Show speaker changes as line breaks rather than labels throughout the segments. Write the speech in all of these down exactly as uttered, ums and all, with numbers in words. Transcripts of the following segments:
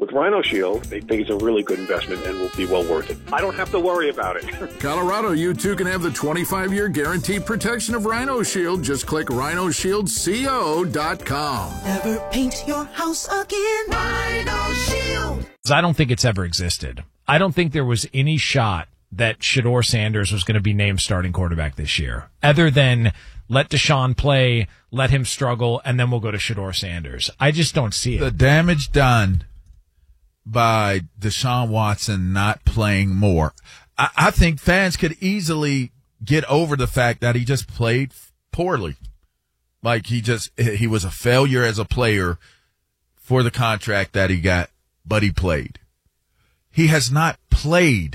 With Rhino Shield, they think it's a really good investment and will be well worth it. I don't have to worry about it.
Colorado, you too can have the twenty-five year guaranteed protection of Rhino Shield. Just click rhino shield co dot com.
Never paint your house again. Rhino Shield.
I don't think it's ever existed. I don't think there was any shot that Shedeur Sanders was going to be named starting quarterback this year, other than let Deshaun play, let him struggle, and then we'll go to Shedeur Sanders. I just don't see it.
The damage done by Deshaun Watson not playing more. I, I think fans could easily get over the fact that he just played poorly. Like he just, he was a failure as a player for the contract that he got, but he played. He has not played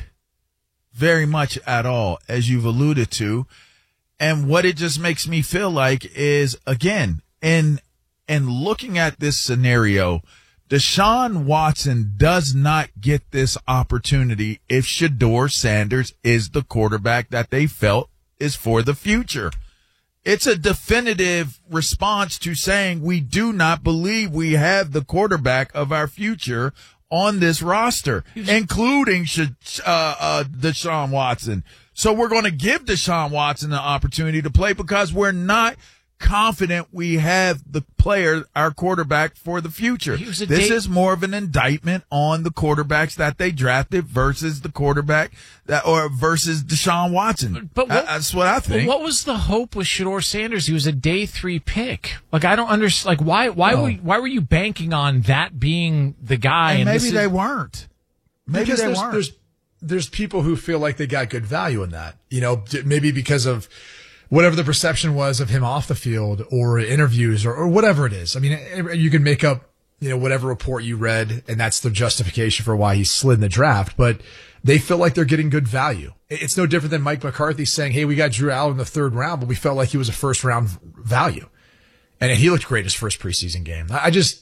very much at all, as you've alluded to. And what it just makes me feel like is, again, in, in looking at this scenario, Deshaun Watson does not get this opportunity if Shedeur Sanders is the quarterback that they felt is for the future. It's a definitive response to saying we do not believe we have the quarterback of our future on this roster, including uh, uh, Deshaun Watson. So we're going to give Deshaun Watson the opportunity to play because we're not confident we have the player, our quarterback, for the future. This
day-
is more of an indictment on the quarterbacks that they drafted versus the quarterback that, or versus Deshaun Watson.
But what,
that's what I think.
But what was the hope with Shedeur Sanders? He was a day three pick. Like I don't understand. Like why? Why
Oh.
were why were you banking on that being the guy?
And
and
maybe
this
they
is,
weren't. Maybe
because
they
there's,
weren't.
There's, there's people who feel like they got good value in that. You know, maybe because of whatever the perception was of him off the field or interviews or, or whatever it is. I mean, you can make up, you know, whatever report you read, and that's the justification for why he slid in the draft, but they feel like they're getting good value. It's no different than Mike McCarthy saying, hey, we got Drew Allen in the third round, but we felt like he was a first round value. And he looked great his first preseason game. I just,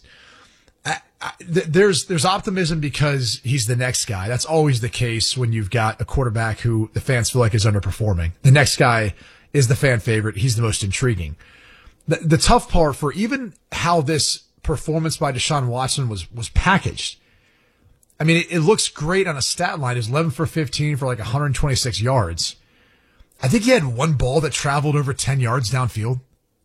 I, I, th- there's, there's optimism because he's the next guy. That's always the case when you've got a quarterback who the fans feel like is underperforming. The next guy is the fan favorite. He's the most intriguing. The, the tough part for even how this performance by Deshaun Watson was, was packaged. I mean, it, it looks great on a stat line. It was eleven for fifteen for like one hundred twenty-six yards. I think he had one ball that traveled over ten yards downfield.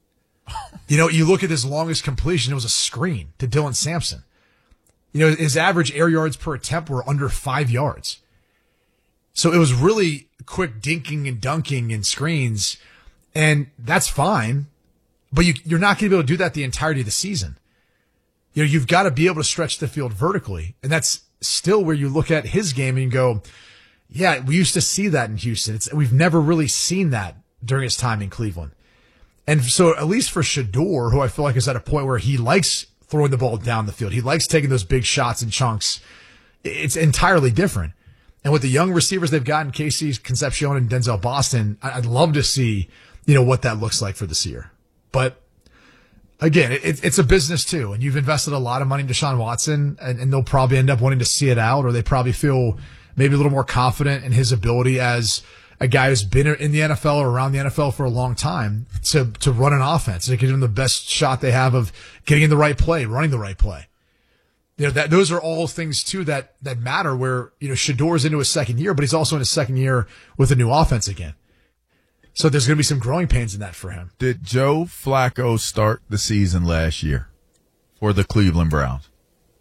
You know, you look at his longest completion, it was a screen to Dylan Sampson. You know, his average air yards per attempt were under five yards. So it was really quick dinking and dunking and screens, and that's fine, but you, you're not going to be able to do that the entirety of the season. You know, you've got to be able to stretch the field vertically, and that's still where you look at his game and you go, yeah, we used to see that in Houston. It's, we've never really seen that during his time in Cleveland. And so at least for Shedeur, who I feel like is at a point where he likes throwing the ball down the field, he likes taking those big shots in chunks, it's entirely different. And with the young receivers they've gotten, Casey Concepcion and Denzel Boston, I'd love to see, you know, what that looks like for this year. But again, it, it's a business too. And you've invested a lot of money in Deshaun Watson, and, and they'll probably end up wanting to see it out, or they probably feel maybe a little more confident in his ability as a guy who's been in the N F L or around the N F L for a long time to, to run an offense. They give him the best shot they have of getting in the right play, running the right play. You know, that, those are all things too that, that matter where, you know, Shedeur's into his second year, but he's also in his second year with a new offense again. So there's going to be some growing pains in that for him.
Did Joe Flacco start the season last year for the Cleveland Browns?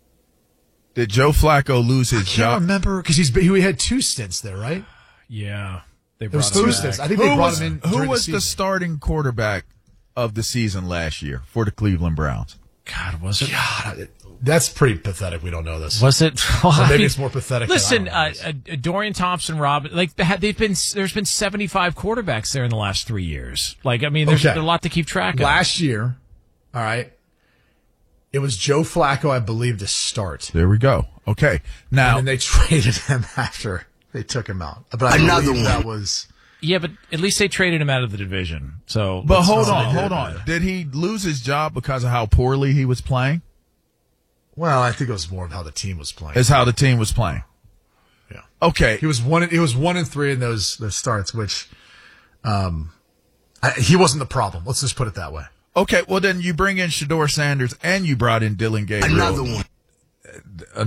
Did Joe Flacco lose his
I can't
job?
remember because he's he had two stints there, right?
Yeah, they
It was
brought him
two
back.
stints. I think
Who
they brought
was,
him in.
who
during
was
the,
the
season.
starting quarterback of the season last year for the Cleveland Browns?
God, was it?
God, that's pretty pathetic. We don't know this.
Was it? Well,
Or
I
maybe
mean,
it's more pathetic.
Listen,
than I
uh,
don't know
uh, Dorian Thompson, Rob, like they had, they've been. There's been seventy-five quarterbacks there in the last three years. Like, I mean, there's
Okay.
a lot to keep track of.
Last year, all right, it was Joe Flacco, I believe, to start.
There we go. Okay. Now,
And then they traded him after they took him out. But I
Another
believe
one.
that was.
Yeah, but at least they traded him out of the division. So,
but
let's-
hold
so
on,
they did
hold
it
on.
better.
Did he lose his job because of how poorly he was playing?
Well, I think it was more of how the team was playing.
Is how the team was playing.
Yeah.
Okay.
He was one. He was one and three in those those starts, which, um, I, he wasn't the problem. Let's just put it that way.
Okay. Well, then you bring in Shedeur Sanders and you brought in Dylan Gabriel.
Another one.